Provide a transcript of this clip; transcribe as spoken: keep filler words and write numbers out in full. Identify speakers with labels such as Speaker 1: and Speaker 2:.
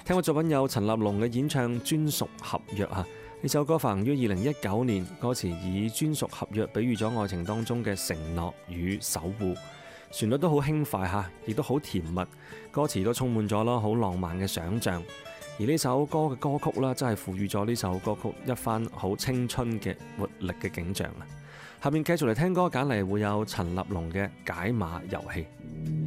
Speaker 1: 聽過作品有陳立龍嘅演唱《專屬合約》啊，呢首歌發行於二零一九年，歌詞以專屬合約比喻咗愛情當中嘅承諾與守護，旋律都好輕快嚇，亦都好甜蜜，歌詞都充滿咗咯好浪漫嘅想像。而呢首歌嘅歌曲啦，真係賦予咗呢首歌曲一番好青春嘅活力嘅景象啊！下面繼續嚟聽歌，揀嚟會有陳立龍嘅《解碼遊戲》。